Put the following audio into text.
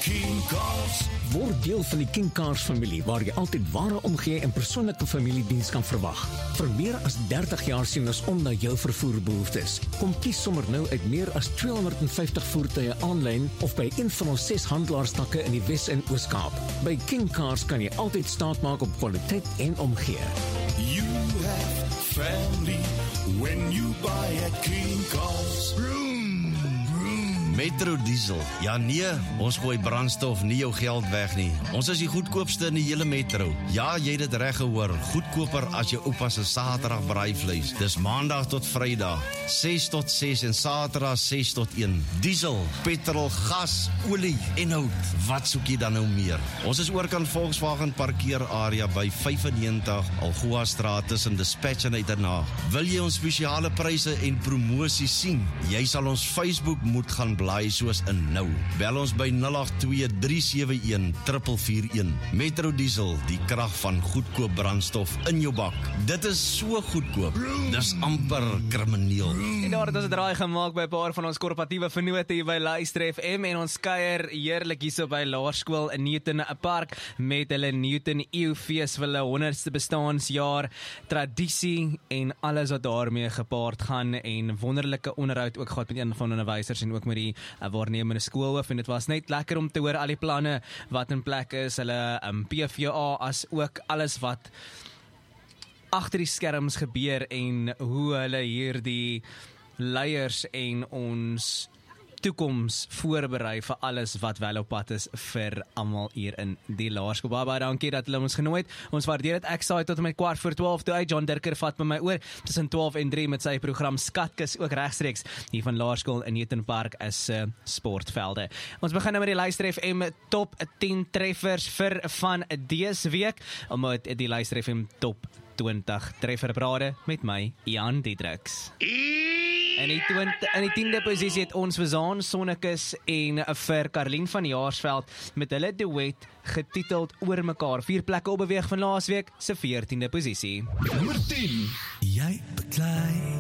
King Cars. Word deel van die King Cars familie, waar jy altyd ware omgee en persoonlike familiediens kan verwag. Vir meer as 30 jaar sien ons om na jou vervoerbehoeftes. Kom kies sommer nou uit meer as 250 voertuie aanlyn of by een van ons 6 handelaarstakke in die Wes- en Oos-Kaap. By King Cars kan jy altyd staat maak op kwaliteit en omgee. You have family when you buy at King Cars. Vroom, vroom. Metro Diesel. Ja nee, ons gooi brandstof nie jou geld weg nie. Ons is die goedkoopste in die hele metro. Ja, jy het dit reg gehoor. Goedkoper as jou oupa se Saterdag braaivleis. Dis Maandag tot Vrydag, 6 tot 6 en Saterdag 6 tot 1. Diesel, petrol, gas, olie en hout. Wat soek jy dan nou meer? Ons is oorkant Volkswagen parkeerarea by 95 Algoa Straat tussen Dispatch en Uiternaag. Wil jy ons spesiale pryse en promosies sien? Jy sal ons Facebook moet gaan blaai soos in nou. Bel ons by 082-371-441. Metro Diesel, die krag van goedkoop brandstof in jou bak. Dit is so goedkoop. Dis amper krimineel. En daar het ons 'n draai gemaak by 'n paar van ons korporatiewe vennote hier by Luister FM en ons kuier heerlik hierso by Laerskool in Newton Park met hulle Newton Eeufees vir hulle 100ste bestaансjaar, tradisie en alles wat daarmee gepaard gaan en wonderlike onderhoud ook gehad met een van onderwysers en ook met die waarnemende skoolhoof en dit was net lekker om te hoor al die planne wat in plek is, hulle PVA as ook alles wat agter die skerms gebeur en hoe hulle hierdie leiers en ons toekoms voorberei vir alles wat wel op pad is vir almal hier in die laerskool. Baie dankie dat hulle ons genooi het. Ons waardeer dit. Ek saai tot en met 12:15 toe uit. John Dirker vat by my oor tussen 12 en 3 met sy program Skatkis ook regstreeks hier van Laerskool in Newton Park is sportvelde. Ons begin nou met die Luister FM top 10 treffers vir van dese week. Omdat die Luister FM top 20 trefferbrade met my Ian Diedriks. In die 10de posisie het ons Wazaan Sonnekus en vir Karlien van Jaarsveld met hulle duet getiteld Oor mekaar. 4 plekke opbeweeg van laasweek se 14de posisie. Nummer 10. Jy beklei